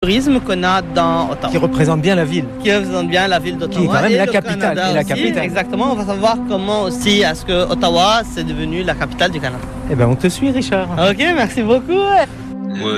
tourisme qu'on a dans Ottawa. Qui représente bien la ville. Qui représente bien la ville d'Ottawa. Qui est quand même et la le capitale. Canada Et la aussi. capitale. Exactement, on va savoir comment aussi est-ce que Ottawa c'est devenu la capitale du Canada. Eh bien, on te suit, Richard. Ok, merci beaucoup.